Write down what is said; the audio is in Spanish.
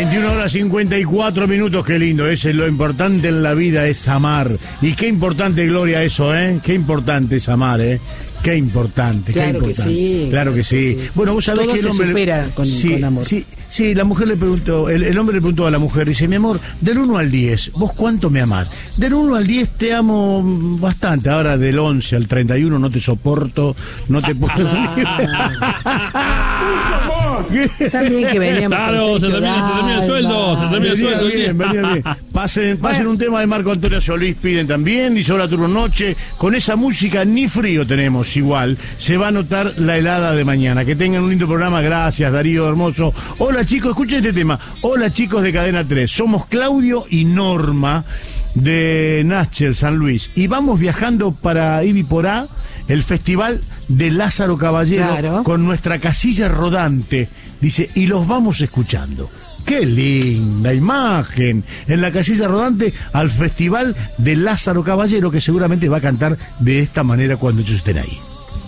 21:54, qué lindo, eso es lo importante en la vida, es amar. Y qué importante, Gloria, eso, ¿eh? Qué importante es amar, ¿eh? Qué importante, claro qué importante. Que sí, claro que sí. Bueno, vos sabés todo que el se hombre supera con amor. Sí, la mujer le preguntó, el hombre le preguntó a la mujer, dice, mi amor, del 1 al 10, ¿vos cuánto me amás? Del 1 al 10 te amo bastante, ahora del 11 al 31 no te soporto, no te puedo... También que veníamos. Claro, se termina el sueldo, Venía bien. Pasen un tema de Marco Antonio Solís, piden también, y sobre turno noche, con esa música ni frío tenemos igual, se va a notar la helada de mañana. Que tengan un lindo programa, gracias Darío, hermoso. Hola chicos, escuchen este tema. Hola chicos de Cadena 3, somos Claudio y Norma de Natcher, San Luis, y vamos viajando para Ibiporá, el festival de Lázaro Caballero, claro, con nuestra casilla rodante, dice, y los vamos escuchando. ¡Qué linda imagen! En la casilla rodante al festival de Lázaro Caballero, que seguramente va a cantar de esta manera cuando ellos estén ahí.